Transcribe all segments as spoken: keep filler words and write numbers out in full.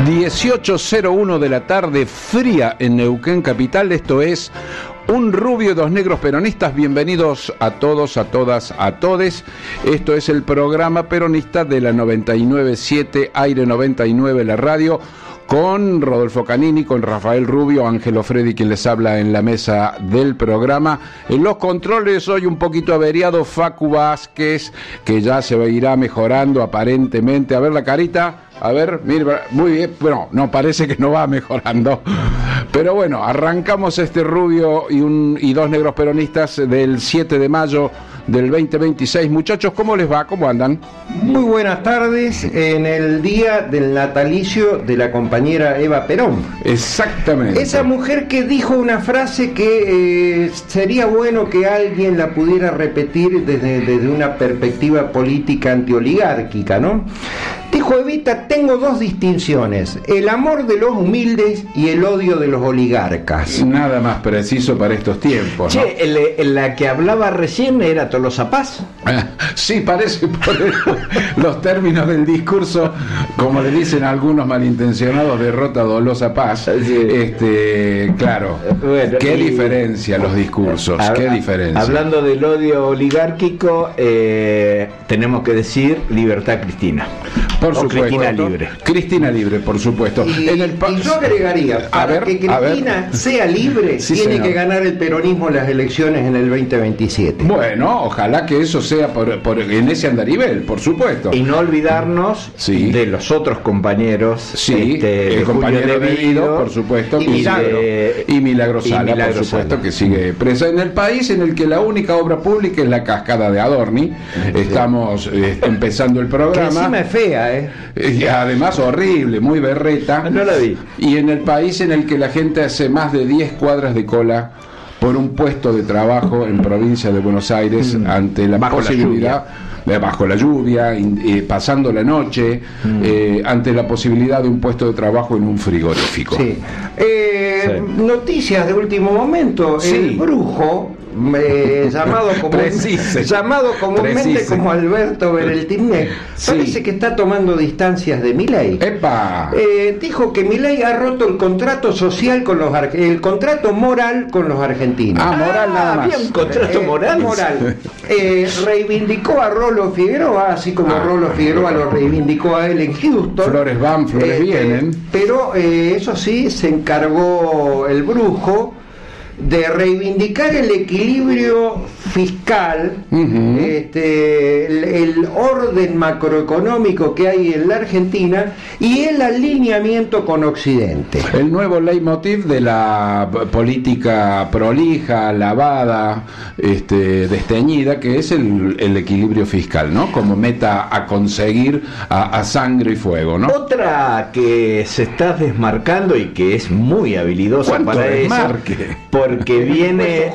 dieciocho cero uno de la tarde, fría en Neuquén capital. Esto es Un Rubio y Dos Negros Peronistas. Bienvenidos a todos, a todas, a todes. Esto es el programa peronista de la noventa y nueve punto siete, Aire noventa y nueve, la radio, con Rodolfo Canini, con Rafael Rubio, Ángelo Freddy, quien les habla en la mesa del programa. En los controles, hoy un poquito averiado, Facu Vázquez, que ya se irá mejorando aparentemente. A ver la carita. A ver, mira, muy bien. Bueno, no, parece que no va mejorando. Pero bueno, arrancamos este Rubio y, un, y Dos Negros Peronistas del siete de mayo del veinte veintiséis. Muchachos, ¿cómo les va? ¿Cómo andan? Muy buenas tardes, en el día del natalicio de la compañera Eva Perón. Exactamente. Esa mujer que dijo una frase que eh, sería bueno que alguien la pudiera repetir desde, desde una perspectiva política antioligárquica, ¿no? Dijo Evita: tengo dos distinciones, el amor de los humildes y el odio de los oligarcas. Nada más preciso para estos tiempos, ¿no? Che, el, el, la que hablaba recién era Tolosa Paz. Sí, parece por el, los términos del discurso, como le dicen algunos malintencionados, derrota Dolosa Paz. Sí. Este, claro, bueno, qué y, diferencia los discursos, hab, qué diferencia. Hablando del odio oligárquico, eh, tenemos que decir libertad Cristina. Por o supuesto. Cristina libre. Cristina libre, por supuesto. Y, en el pa- y yo agregaría, para ver, que Cristina sea libre, sí, tiene señor. que ganar el peronismo las elecciones en el veinte veintisiete. Bueno, ojalá que eso sea por, por, en ese andarivel, por supuesto. Y no olvidarnos sí. de los otros compañeros. Sí, este, el compañero de Vido, por supuesto. Y Milagro. De, y Milagro Sala, y Milagro por supuesto, Sala. que sigue presa en el país en el que la única obra pública es la cascada de Adorni. Sí. Estamos eh, empezando el programa. Que encima es fea, ¿eh? Y además horrible, muy berreta. No la vi. Y en el país en el que la gente hace más de diez cuadras de cola por un puesto de trabajo en provincia de Buenos Aires, mm. ante la bajo posibilidad, la bajo la lluvia, eh, pasando la noche, mm. eh, ante la posibilidad de un puesto de trabajo en un frigorífico. Sí. Eh, sí. Noticias de último momento. Sí. El brujo, Eh, llamado, común, llamado comúnmente Precise. como Alberto Bereltimné, sí. parece que está tomando distancias de Milei. ¡Epa! Eh, dijo que Milei ha roto el contrato social con los el contrato moral con los argentinos. Ah, moral nada más. ¿Había un contrato eh, moral? moral. Eh, reivindicó a Rolo Figueroa, así como ah, Rolo Figueroa lo reivindicó a él en Houston. Flores van, flores eh, vienen. Pero eh, eso sí, se encargó el brujo de reivindicar el equilibrio fiscal, uh-huh. este, el, el orden macroeconómico que hay en la Argentina y el alineamiento con Occidente. El nuevo leitmotiv de la política prolija, lavada, este, desteñida, que es el, el equilibrio fiscal, ¿no? Como meta a conseguir a, a sangre y fuego, ¿no? Otra que se está desmarcando y que es muy habilidosa para desmarque? eso. Porque viene,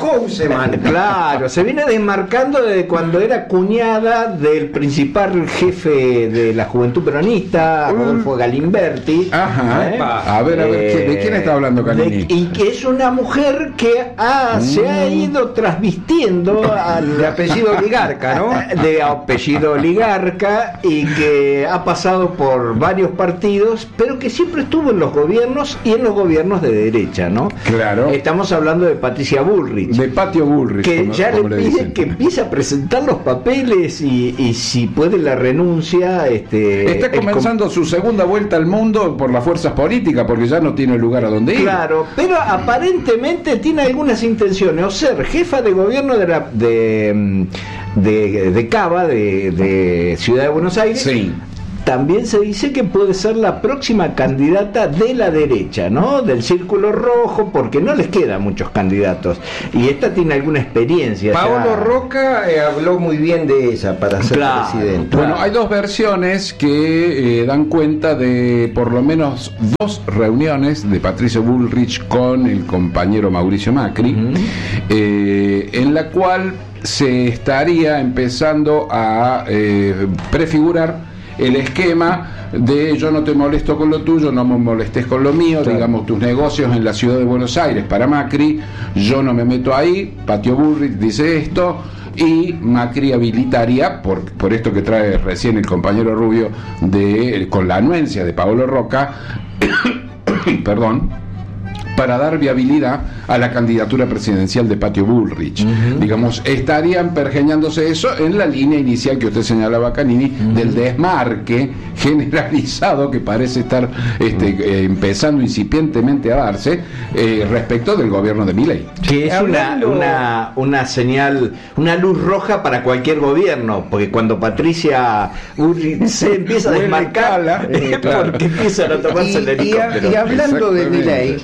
claro, se viene desmarcando desde cuando era cuñada del principal jefe de la Juventud Peronista, Rodolfo Galimberti. Ajá. ¿Eh? A ver, a ver, eh, ¿de quién está hablando Canini? Y que es una mujer que ha, mm. se ha ido transvistiendo al de apellido oligarca, ¿no? De apellido oligarca y que ha pasado por varios partidos, pero que siempre estuvo en los gobiernos y en los gobiernos de derecha, ¿no? Claro. Estamos hablando de Patricia Bullrich, de Patio Bullrich, que como, ya como le le pide dicen. que empiece a presentar los papeles y, y si puede la renuncia. Este, está comenzando com- su segunda vuelta al mundo por las fuerzas políticas, porque ya no tiene lugar a donde ir. Claro, pero aparentemente tiene algunas intenciones, o ser jefa de gobierno de la de de, de Cava, de, de Ciudad de Buenos Aires. Sí. También se dice que puede ser la próxima candidata de la derecha, ¿no? Del Círculo Rojo, porque no les quedan muchos candidatos. Y esta tiene alguna experiencia. Paolo ya. Roca eh, habló muy bien de ella para ser claro, presidente. Bueno, claro. hay dos versiones que eh, dan cuenta de por lo menos dos reuniones de Patricia Bullrich con el compañero Mauricio Macri, uh-huh. eh, en la cual se estaría empezando a eh, prefigurar el esquema de yo no te molesto con lo tuyo, no me molestes con lo mío, claro. Digamos, tus negocios en la ciudad de Buenos Aires para Macri, yo no me meto ahí, Patio Bullrich dice esto, y Macri habilitaría, por, por esto que trae recién el compañero Rubio, de, con la anuencia de Paolo Roca, perdón, para dar viabilidad a la candidatura presidencial de Patio Bullrich. Uh-huh. Digamos, estarían pergeñándose eso en la línea inicial que usted señalaba, Canini, uh-huh, del desmarque generalizado que parece estar este, eh, empezando incipientemente a darse eh, respecto del gobierno de Milei. Que es una, una, una señal, una luz roja para cualquier gobierno, porque cuando Patricia Bullrich se empieza a desmarcar, eh, claro, porque empiezan a tomarse el helicóptero. Y, y hablando de Milei,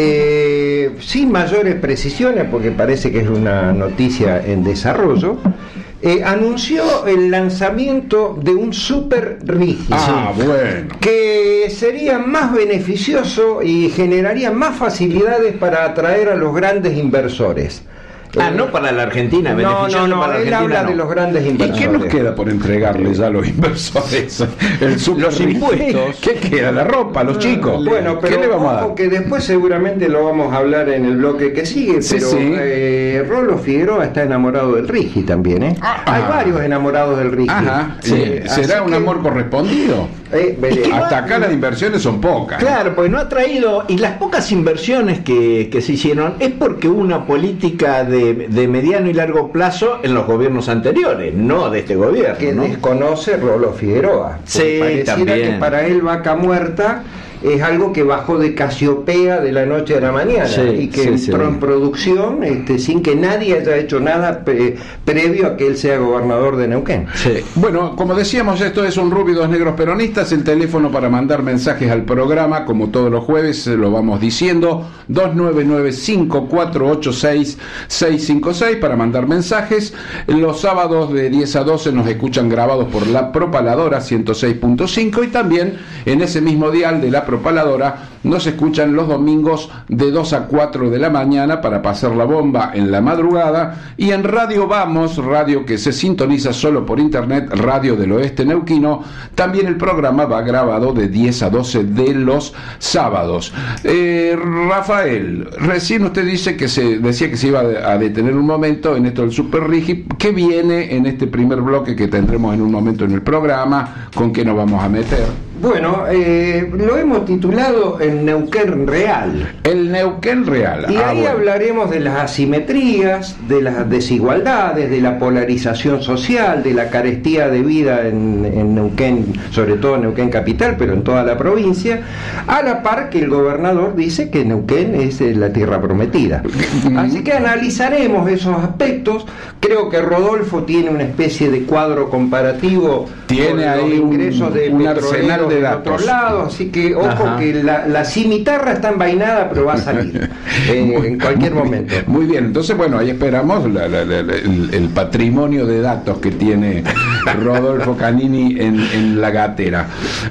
eh, sin mayores precisiones, porque parece que es una noticia en desarrollo, eh, anunció el lanzamiento de un super rígido, ah, bueno, que sería más beneficioso y generaría más facilidades para atraer a los grandes inversores. Ah, no para la Argentina, no, no, no, para la él Argentina, habla no. de los grandes inversores. ¿Y qué nos queda por entregarles a los inversores? El super los impuestos. ¿Qué queda? La ropa, los chicos. Bueno, pero ¿qué le vamos a dar? que después seguramente lo vamos a hablar en el bloque que sigue, sí, pero sí. Eh, Rolo Figueroa está enamorado del Rigi también, ¿eh? Ah, hay varios enamorados del Rigi. Ajá, sí. Eh, ¿será un que... amor correspondido? Eh, Hasta acá las inversiones son pocas. Claro, pues no ha traído, y las pocas inversiones que, que se hicieron es porque hubo una política de, de mediano y largo plazo en los gobiernos anteriores, no de este gobierno. Que ¿no? desconoce Rolo Figueroa. Sí, pareciera también. que para él Vaca Muerta es algo que bajó de Casiopea de la noche a la mañana, sí, y que sí, entró sí. en producción este, sin que nadie haya hecho nada pre, previo a que él sea gobernador de Neuquén. Sí. Bueno, como decíamos, esto es un Rubio y Dos Negros Peronistas. El teléfono para mandar mensajes al programa, como todos los jueves lo vamos diciendo, dos nueve nueve cinco cuatro ocho seis seis cinco seis para mandar mensajes. Los sábados de diez a doce nos escuchan grabados por la Propaladora ciento seis punto cinco, y también en ese mismo dial de la Propaladora nos escuchan los domingos de dos a cuatro de la mañana para pasar la bomba en la madrugada, y en Radio Vamos, radio que se sintoniza solo por internet, Radio del Oeste Neuquino, también el programa va grabado de diez a doce de los sábados. Eh, Rafael, recién usted dice que se decía que se iba a detener un momento en esto del Super Rigi. ¿Qué viene en este primer bloque que tendremos en un momento en el programa? ¿Con qué nos vamos a meter? Bueno, eh, lo hemos titulado El Neuquén Real. El Neuquén Real. Y ah, ahí bueno. hablaremos de las asimetrías, de las desigualdades, de la polarización social, de la carestía de vida en, en Neuquén, sobre todo en Neuquén Capital, pero en toda la provincia, a la par que el gobernador dice que Neuquén es la tierra prometida. Así que analizaremos esos aspectos. Creo que Rodolfo tiene una especie de cuadro comparativo. Tiene ahí los ingresos un, de un arsenal de datos. Otro lado, así que ojo, ajá, que la, la cimitarra está envainada, pero va a salir eh, en cualquier muy, momento. Muy bien, entonces bueno, ahí esperamos la, la, la, la, el, el patrimonio de datos que tiene Rodolfo Canini en, en la gatera.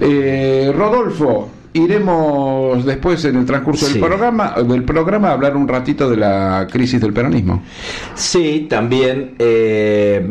Eh, Rodolfo, iremos después en el transcurso sí. del programa del programa a hablar un ratito de la crisis del peronismo. Sí, también eh,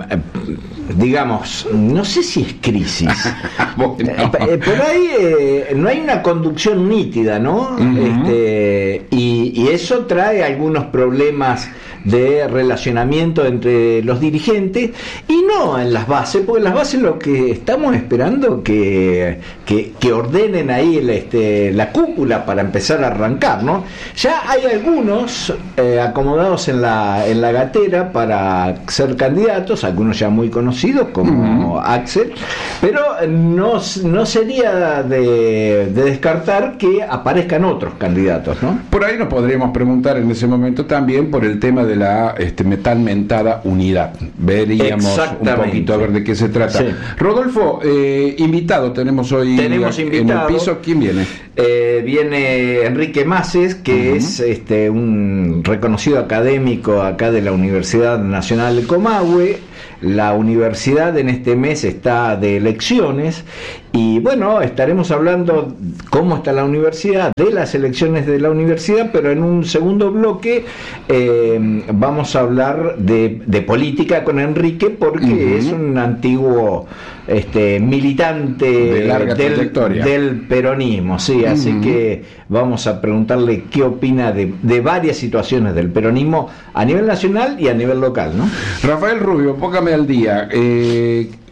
digamos, no sé si es crisis. Bueno. eh, por ahí eh, no hay una conducción nítida, ¿no? Uh-huh. Este, y, y eso trae algunos problemas de relacionamiento entre los dirigentes, y no en las bases, porque en las bases lo que estamos esperando que, que, que ordenen ahí el, este, la cúpula para empezar a arrancar, ¿no? Ya hay algunos eh, acomodados en la, en la gatera para ser candidatos, algunos ya muy conocidos como uh-huh. Axel, pero no, no sería de, de descartar que aparezcan otros candidatos, ¿no? Por ahí nos podríamos preguntar en ese momento también por el tema de la este, metal mentada unidad. Veríamos un poquito a ver de qué se trata. Sí. Rodolfo, eh, invitado tenemos hoy tenemos en invitado, el piso. ¿Quién viene? Eh, viene Enrique Maces, que uh-huh. es este, un reconocido académico acá de la Universidad Nacional de Comahue. La universidad en este mes está de elecciones, y bueno, estaremos hablando cómo está la universidad, de las elecciones de la universidad, pero en un segundo bloque eh, vamos a hablar de, de política con Enrique, porque uh-huh. es un antiguo este, militante de larga del, trayectoria del peronismo, sí, uh-huh. así que vamos a preguntarle qué opina de, de varias situaciones del peronismo a nivel nacional y a nivel local, ¿no? Rafael Rubio, póngame al día. Eh,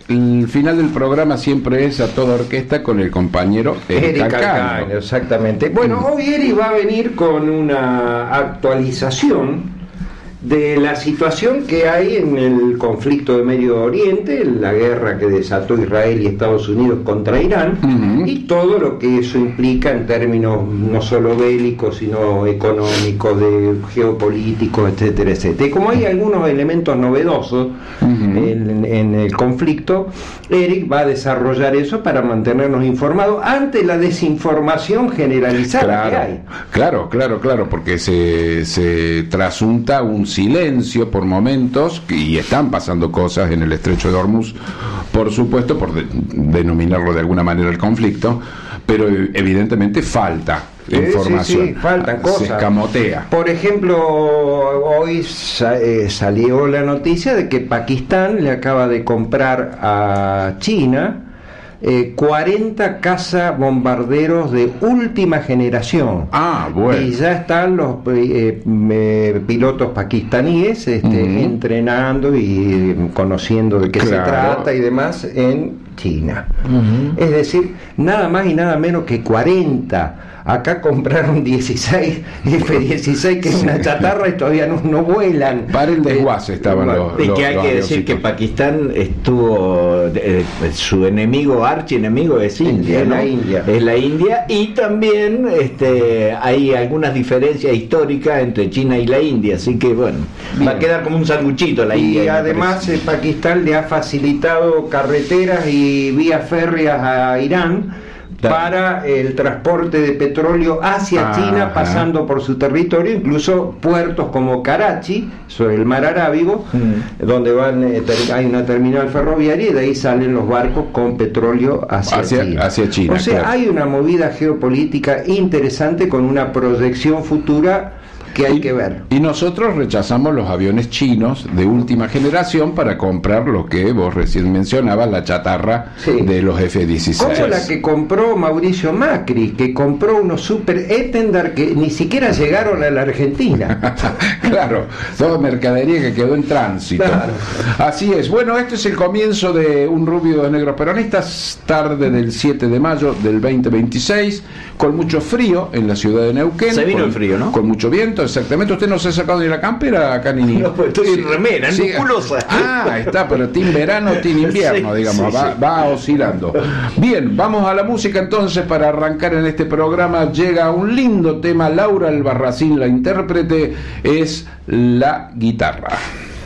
el final del programa siempre es a toda orquesta con el compañero Eric Calcaño. Exactamente. Bueno, mm. hoy Eric va a venir con una actualización de la situación que hay en el conflicto de Medio Oriente, la guerra que desató Israel y Estados Unidos contra Irán, uh-huh. y todo lo que eso implica en términos no solo bélicos, sino económicos, de geopolíticos, etcétera, etcétera. Y como hay algunos elementos novedosos uh-huh. en, en el conflicto, Eric va a desarrollar eso para mantenernos informados ante la desinformación generalizada claro, que hay. Claro, claro, claro, porque se, se trasunta un silencio por momentos, y están pasando cosas en el estrecho de Hormuz, por supuesto, por de, denominarlo de alguna manera el conflicto, pero evidentemente falta información. Sí, sí, faltan cosas. Se escamotea. Por ejemplo, hoy sa- eh, salió la noticia de que Pakistán le acaba de comprar a China Eh, cuarenta cazabombarderos de última generación. Ah, bueno. Y ya están los eh, eh, pilotos pakistaníes este, uh-huh. entrenando y conociendo de qué claro. se trata y demás en China. Uh-huh. Es decir, nada más y nada menos que cuarenta. Acá compraron dieciséis F dieciséis, que es una chatarra, y todavía no, no vuelan. Para el desguace estaban los. Y los, que hay los que decir que Pakistán estuvo, eh, su enemigo, archienemigo es India, es ¿no? la India. Es la India, y también este, hay algunas diferencias históricas entre China y la India, así que bueno, bien. Va a quedar como un sanguchito la y India. Y además eh, Pakistán le ha facilitado carreteras y vías férreas a Irán para el transporte de petróleo hacia Ajá. China, pasando por su territorio, incluso puertos como Karachi, sobre el mar Arábigo, mm. donde van eh, ter- hay una terminal ferroviaria, y de ahí salen los barcos con petróleo hacia, hacia China. Hacia China. O sea, claro. hay una movida geopolítica interesante con una proyección futura que hay y, que ver. Y nosotros rechazamos los aviones chinos de última generación para comprar lo que vos recién mencionabas, la chatarra sí. de los F dieciséis. Como la que compró Mauricio Macri, que compró unos super Etendard que ni siquiera llegaron a la Argentina. Claro, toda mercadería que quedó en tránsito. Claro. Así es. Bueno, este es el comienzo de Un Rubio de Negros Peronistas, tarde del siete de mayo del veinte veintiséis, con mucho frío en la ciudad de Neuquén. Se vino con, el frío, ¿no? Con mucho viento, exactamente. ¿Usted no se ha sacado ni la campera acá ni ni? No, pues estoy sí. en remera, sí. nuculosa. Ah, está, pero team verano, team invierno, sí, digamos, sí, va, sí. va oscilando. Bien, vamos a la música entonces para arrancar en este programa. Llega un lindo tema, Laura Albarracín, la intérprete, es La Guitarra.